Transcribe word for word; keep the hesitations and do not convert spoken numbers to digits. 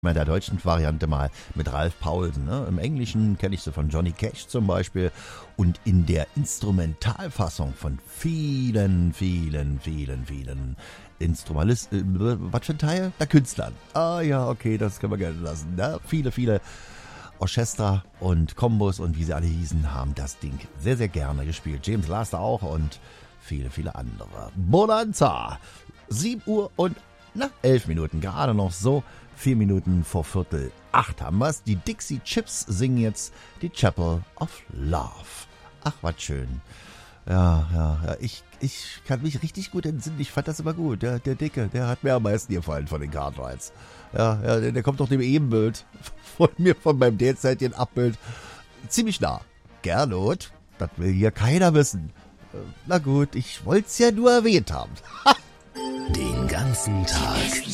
in der deutschen Variante mal mit Ralph Paulsen. Ne? Im Englischen kenne ich sie von Johnny Cash zum Beispiel. Und in der Instrumentalfassung von vielen, vielen, vielen, vielen Instrumentalisten, äh, was für ein Teil? Der Künstlern. Ah ja, okay, das können wir gerne lassen. Ne? Viele, viele Orchester und Kombos und wie sie alle hießen, haben das Ding sehr, sehr gerne gespielt. James Last auch und viele, viele andere. Bonanza! sieben Uhr und na, elf Minuten, gerade noch so. Vier Minuten vor Viertel acht haben wir's. Die Dixie Chips singen jetzt die Chapel of Love. Ach, was schön. Ja, ja, ja. Ich, ich kann mich richtig gut entsinnen. Ich fand das immer gut. Der, der Dicke, der hat mir am meisten gefallen von den Cartwrights. Ja, ja, der, der kommt doch dem Ebenbild von mir, von meinem derzeitigen Abbild ziemlich nah. Gernot, das will hier keiner wissen. Na gut, ich wollt's ja nur erwähnt haben. Den ganzen Tag